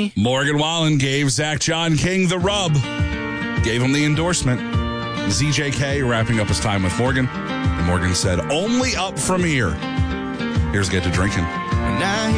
me. Morgan Wallen gave Zach John King the rub. Gave him the endorsement. ZJK wrapping up his time with Morgan. And Morgan said, only up from here. Here's Get to Drinking. Now